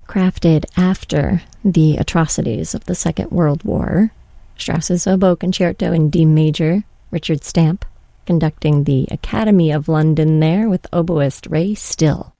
Crafted after the atrocities of the Second World War, Strauss's Oboe Concerto in D major, Richard Stamp, conducting the Academy of London there with oboist Ray Still.